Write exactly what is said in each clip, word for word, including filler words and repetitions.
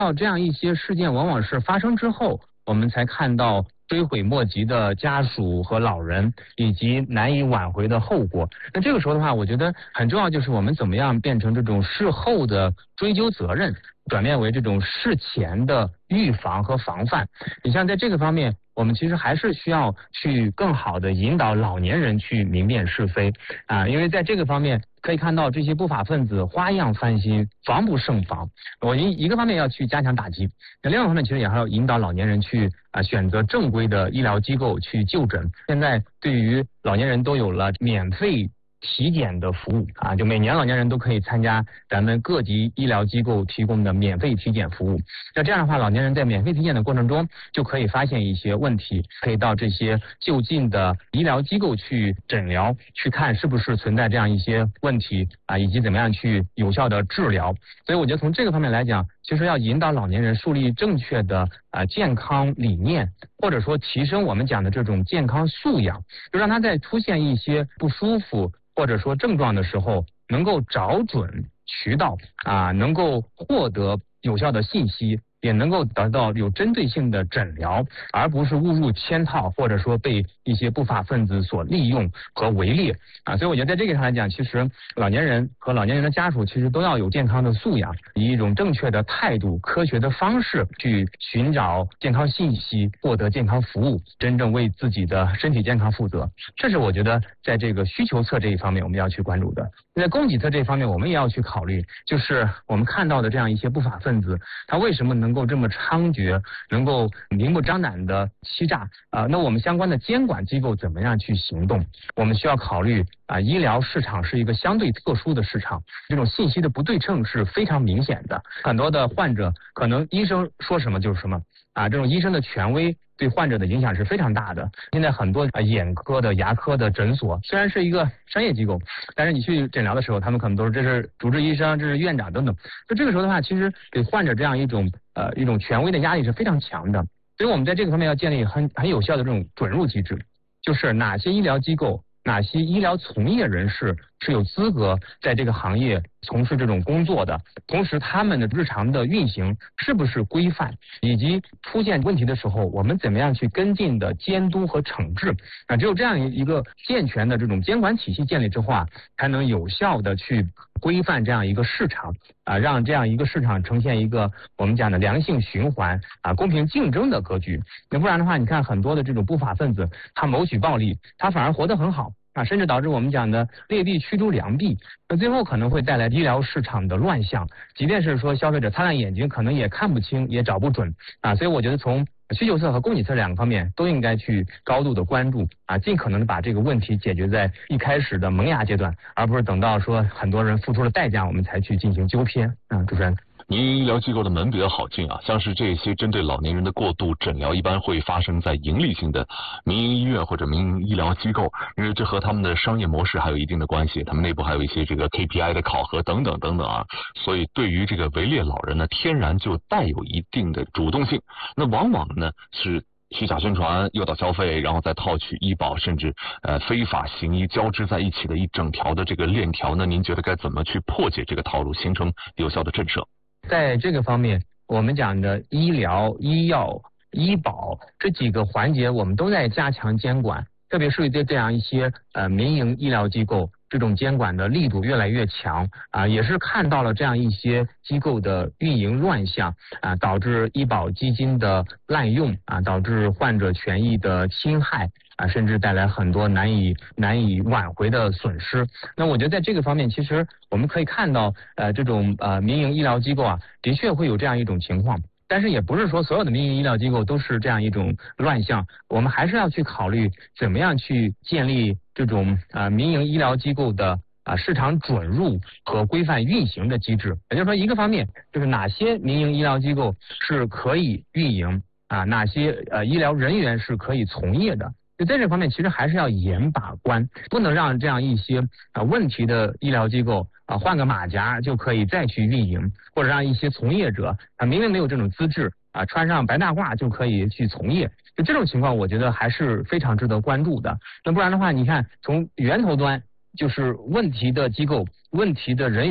到这样一些事件，往往是发生之后，我们才看到追悔莫及的家属和老人，以及难以挽回的后果。那这个时候的话，我觉得很重要，就是我们怎么样变成这种事后的追究责任，转变为这种事前的预防和防范。你像在这个方面，我们其实还是需要去更好的引导老年人去明辨是非啊，因为在这个方面可以看到这些不法分子花样翻新，防不胜防。我一一个方面要去加强打击，那另外一方面其实也还要引导老年人去啊选择正规的医疗机构去就诊。现在对于老年人都有了免费体检的服务啊，就每年老年人都可以参加咱们各级医疗机构提供的免费体检服务。那这样的话，老年人在免费体检的过程中就可以发现一些问题，可以到这些就近的医疗机构去诊疗，去看是不是存在这样一些问题啊，以及怎么样去有效的治疗。所以我觉得从这个方面来讲，其实要引导老年人树立正确的啊健康理念，或者说提升我们讲的这种健康素养，就让他在出现一些不舒服或者说症状的时候，能够找准渠道啊，能够获得有效的信息，也能够得到有针对性的诊疗，而不是误入圈套，或者说被一些不法分子所利用和围猎啊。所以我觉得在这个上来讲，其实老年人和老年人的家属其实都要有健康的素养，以一种正确的态度、科学的方式去寻找健康信息，获得健康服务，真正为自己的身体健康负责。这是我觉得在这个需求侧这一方面我们要去关注的。在供给侧这一方面，我们也要去考虑，就是我们看到的这样一些不法分子，他为什么能够这么猖獗，能够明目张胆的欺诈啊、呃？那我们相关的监管机构怎么样去行动？我们需要考虑啊、呃，医疗市场是一个相对特殊的市场，这种信息的不对称是非常明显的。很多的患者可能医生说什么就是什么啊，这种医生的权威对患者的影响是非常大的。现在很多啊眼科的、牙科的诊所虽然是一个商业机构，但是你去诊疗的时候，他们可能都是这是主治医生，这是院长等等。就这个时候的话，其实给患者这样一种呃一种权威的压力是非常强的。所以我们在这个方面要建立很很有效的这种准入机制，就是哪些医疗机构、哪些医疗从业人士是有资格在这个行业从事这种工作的，同时他们的日常的运行是不是规范，以及出现问题的时候我们怎么样去跟进的监督和惩治啊，只有这样一个健全的这种监管体系建立之后啊，才能有效的去规范这样一个市场啊，让这样一个市场呈现一个我们讲的良性循环啊、公平竞争的格局。那不然的话，你看很多的这种不法分子，他谋取暴利，他反而活得很好啊，甚至导致我们讲的劣币驱逐良币，那最后可能会带来医疗市场的乱象。即便是说消费者擦亮眼睛，可能也看不清，也找不准啊。所以我觉得从需求侧和供给侧两个方面都应该去高度的关注啊，尽可能的把这个问题解决在一开始的萌芽阶段，而不是等到说很多人付出了代价，我们才去进行纠偏啊。主持人。 民营医疗机构的门别好径啊，像是这些针对老年人的过度诊疗，一般会发生在盈利性的民营医院或者民营医疗机构，因为这和他们的商业模式还有一定的关系，他们内部还有一些这个 K P I 的考核等等等等啊，所以对于这个围猎老人呢，天然就带有一定的主动性，那往往呢是虚假宣传、诱导消费，然后再套取医保，甚至呃非法行医交织在一起的一整条的这个链条呢，您觉得该怎么去破解这个套路，形成有效的震慑？ 在这个方面，我们讲的医疗、医药、医保这几个环节，我们都在加强监管，特别是对这样一些呃民营医疗机构，这种监管的力度越来越强啊，也是看到了这样一些机构的运营乱象啊，导致医保基金的滥用啊，导致患者权益的侵害啊，甚至带来很多难以难以挽回的损失。那我觉得在这个方面，其实我们可以看到，呃，这种呃民营医疗机构啊，的确会有这样一种情况。但是也不是说所有的民营医疗机构都是这样一种乱象，我们还是要去考虑怎么样去建立这种啊、呃、民营医疗机构的啊、呃、市场准入和规范运行的机制。也就是说，一个方面就是哪些民营医疗机构是可以运营啊，哪些呃医疗人员是可以从业的。就在这方面，其实还是要严把关，不能让这样一些啊问题的医疗机构啊换个马甲就可以再去运营，或者让一些从业者啊明明没有这种资质啊穿上白大褂就可以去从业，就这种情况，我觉得还是非常值得关注的。那不然的话，你看从源头端就是问题的机构、问题的人员，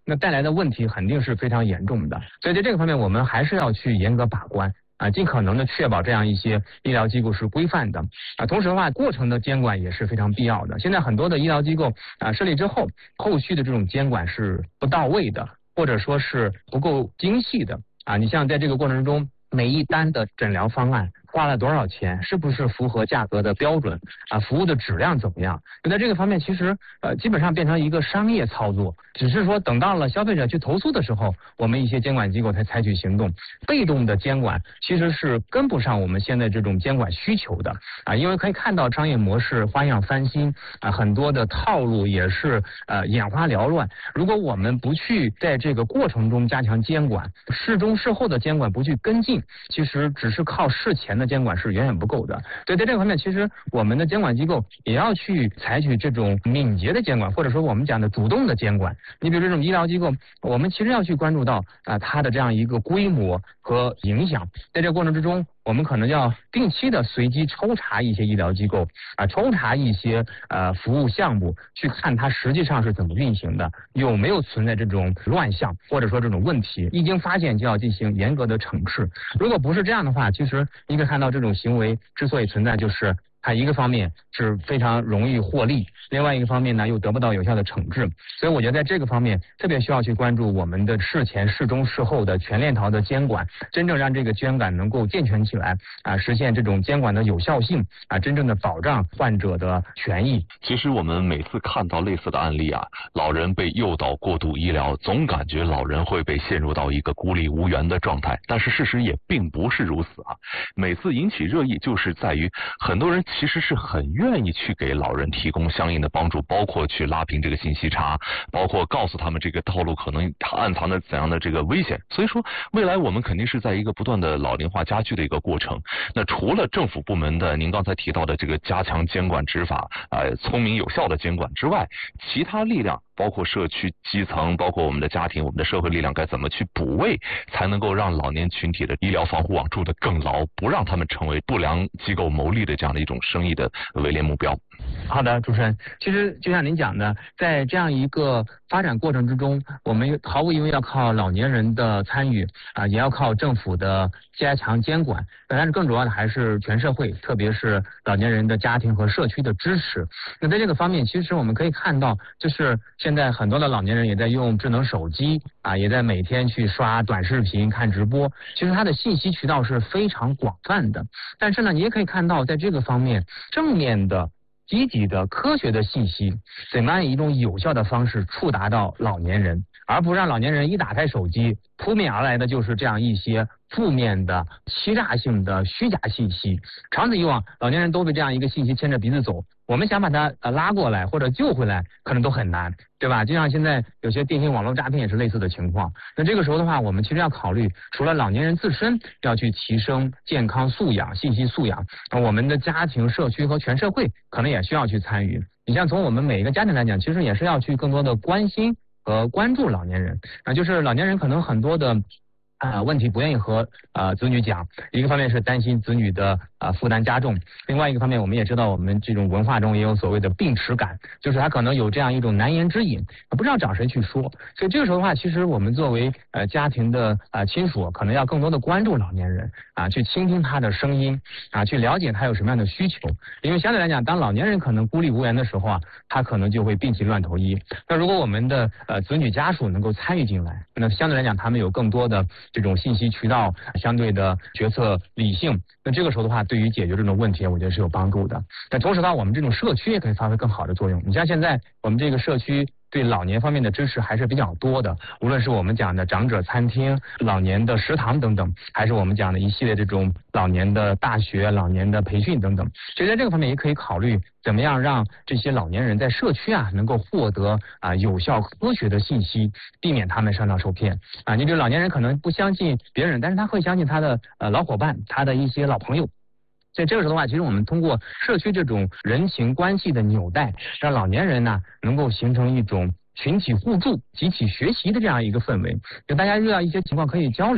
那带来的问题肯定是非常严重的。所以在这个方面，我们还是要去严格把关。啊，尽可能的确保这样一些医疗机构是规范的啊，同时的话，过程的监管也是非常必要的。现在很多的医疗机构啊设立之后，后续的这种监管是不到位的，或者说是不够精细的啊。你像在这个过程中，每一单的诊疗方案花了多少钱，是不是符合价格的标准啊？服务的质量怎么样？就在这个方面，其实呃基本上变成一个商业操作，只是说等到了消费者去投诉的时候，我们一些监管机构才采取行动。被动的监管其实是跟不上我们现在这种监管需求的啊，因为可以看到商业模式花样翻新啊，很多的套路也是呃眼花缭乱。如果我们不去在这个过程中加强监管，事中事后的监管不去跟进，其实只是靠事前的监管是远远不够的。所以在这个方面，其实我们的监管机构也要去采取这种敏捷的监管，或者说我们讲的主动的监管。你比如这种医疗机构，我们其实要去关注到啊、呃、它的这样一个规模和影响。在这个过程之中，我们可能要定期的随机抽查一些医疗机构啊、呃，抽查一些呃服务项目，去看它实际上是怎么运行的，有没有存在这种乱象或者说这种问题。一经发现就要进行严格的惩治。如果不是这样的话，其实你可以看到这种行为之所以存在，就是它一个方面是非常容易获利，另外一个方面呢又得不到有效的惩治。所以我觉得在这个方面特别需要去关注我们的事前、事中、事后的全链条的监管，真正让这个监管能够健全起来啊，实现这种监管的有效性啊，真正的保障患者的权益。 其实我们每次看到类似的案例啊，老人被诱导过度医疗，总感觉老人会被陷入到一个孤立无援的状态，但是事实也并不是如此啊。每次引起热议就是在于很多人其实是很愿意去给老人提供相应的帮助，包括去拉平这个信息差，包括告诉他们这个道路可能暗藏着怎样的这个危险。所以说未来我们肯定是在一个不断的老龄化加剧的一个过程。那除了政府部门的您刚才提到的这个加强监管执法呃聪明有效的监管之外，其他力量包括社区基层，包括我们的家庭，我们的社会力量该怎么去补位，才能够让老年群体的医疗防护网筑得更牢，不让他们成为不良机构牟利的这样的一种生意的围猎目标。 好的，主持人，其实就像您讲的，在这样一个发展过程之中，我们毫无疑问要靠老年人的参与啊、呃，也要靠政府的加强监管，但是更主要的还是全社会，特别是老年人的家庭和社区的支持。那在这个方面，其实我们可以看到，就是现在很多的老年人也在用智能手机啊，也在每天去刷短视频、看直播，其实它的信息渠道是非常广泛的。但是呢，你也可以看到，在这个方面，正面的、积极的、科学的信息，怎么样以一种有效的方式触达到老年人，而不让老年人一打开手机，扑面而来的就是这样一些负面的、欺诈性的虚假信息。长此以往，老年人都被这样一个信息牵着鼻子走，我们想把他呃拉过来或者救回来，可能都很难，对吧？就像现在有些电信网络诈骗也是类似的情况。那这个时候的话，我们其实要考虑，除了老年人自身要去提升健康素养、信息素养，我们的家庭、社区和全社会可能也需要去参与。你像从我们每一个家庭来讲，其实也是要去更多的关心和关注老年人啊，就是老年人可能很多的啊、呃，问题不愿意和呃子女讲，一个方面是担心子女的呃负担加重，另外一个方面我们也知道我们这种文化中也有所谓的病耻感，就是他可能有这样一种难言之隐，不知道找谁去说。所以这个时候的话，其实我们作为呃家庭的呃亲属，可能要更多的关注老年人啊，去倾听他的声音啊，去了解他有什么样的需求。因为相对来讲，当老年人可能孤立无援的时候啊，他可能就会病急乱投医。那如果我们的呃子女家属能够参与进来，那相对来讲他们有更多的这种信息渠道，相对的决策理性，那这个时候的话，对于解决这种问题，我觉得是有帮助的。但同时呢，我们这种社区也可以发挥更好的作用。你像现在我们这个社区对老年方面的支持还是比较多的，无论是我们讲的长者餐厅、老年的食堂等等，还是我们讲的一系列这种老年的大学、老年的培训等等。所以在这个方面也可以考虑怎么样让这些老年人在社区啊能够获得啊有效科学的信息，避免他们上当受骗啊。你比如老年人可能不相信别人，但是他会相信他的呃老伙伴，他的一些老朋友。所以这个时候的话，其实我们通过社区这种人情关系的纽带，让老年人呢能够形成一种群体互助、集体学习的这样一个氛围。就大家遇到一些情况可以交流，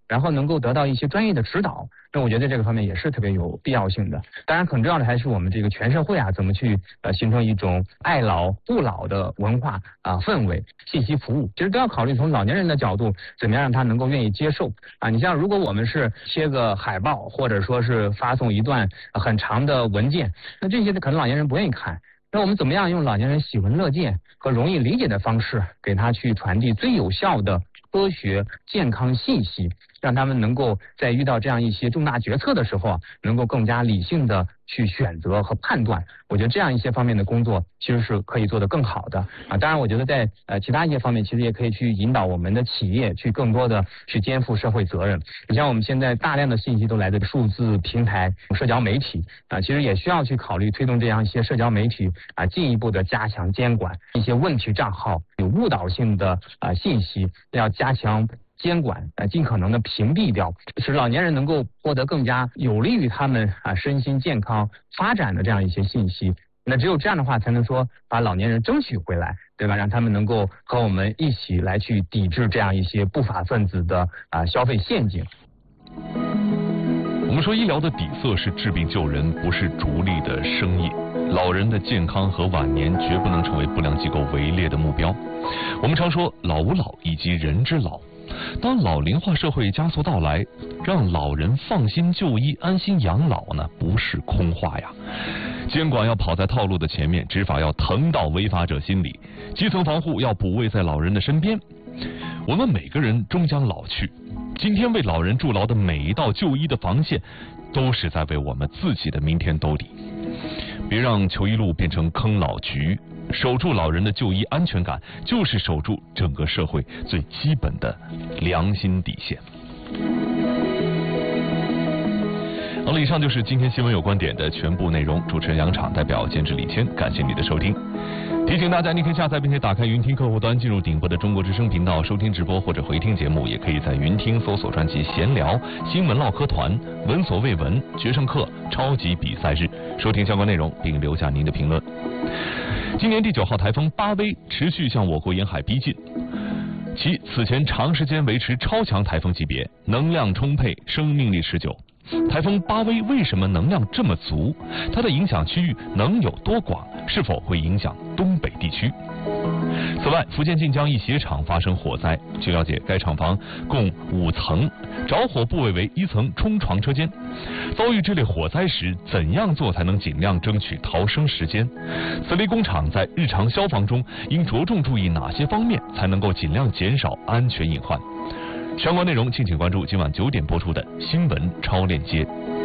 然后能够得到一些专业的指导。那我觉得这个方面也是特别有必要性的。当然，很重要的还是我们这个全社会啊，怎么去呃形成一种爱老不老的文化啊、呃、氛围、信息服务，其实都要考虑从老年人的角度，怎么样让他能够愿意接受啊。你像如果我们是贴个海报，或者说是发送一段很长的文件，那这些可能老年人不愿意看。那我们怎么样用老年人喜闻乐见和容易理解的方式，给他去传递最有效的科学健康信息，让他们能够在遇到这样一些重大决策的时候啊，能够更加理性的去选择和判断。我觉得这样一些方面的工作其实是可以做得更好的啊。当然，我觉得在呃其他一些方面，其实也可以去引导我们的企业去更多的去肩负社会责任。你像我们现在大量的信息都来自数字平台、社交媒体啊，其实也需要去考虑推动这样一些社交媒体啊进一步的加强监管，一些问题账号有误导性的啊信息要加强监管，呃，尽可能的屏蔽掉，使老年人能够获得更加有利于他们啊身心健康发展的这样一些信息。那只有这样的话，才能说把老年人争取回来，对吧？让他们能够和我们一起来去抵制这样一些不法分子的啊消费陷阱。 我们说医疗的底色是治病救人，不是逐利的生意。老人的健康和晚年绝不能成为不良机构围猎的目标。我们常说老吾老以及人之老。当老龄化社会加速到来，让老人放心就医、安心养老呢，不是空话呀。监管要跑在套路的前面，执法要疼到违法者心里，基层防护要补位在老人的身边。我们每个人终将老去，今天为老人筑牢的每一道就医的防线，都是在为我们自己的明天兜底。别让求医路变成坑老局，守住老人的就医安全感，就是守住整个社会最基本的良心底线。好了，以上就是今天新闻有观点的全部内容。主持人杨昶代表监制李谦，感谢你的收听。提醒大家，你可以下载并且打开云听客户端，进入顶播的中国之声频道收听直播或者回听节目，也可以在云听搜索专辑闲聊、新闻唠嗑团、闻所未闻、决胜课、超级比赛日，收听相关内容并留下您的评论。今年第九号台风巴威持续向我国沿海逼近，其此前长时间维持超强台风级别，能量充沛，生命力持久。台风巴威为什么能量这么足？它的影响区域能有多广？是否会影响东北地区？此外，福建晋江一鞋厂发生火灾，据了解，该厂房共五层，着火部位为一层冲床车间。遭遇这类火灾时，怎样做才能尽量争取逃生时间？此类工厂在日常消防中应着重注意哪些方面，才能够尽量减少安全隐患？相关内容敬请关注今晚九点播出的新闻超链接。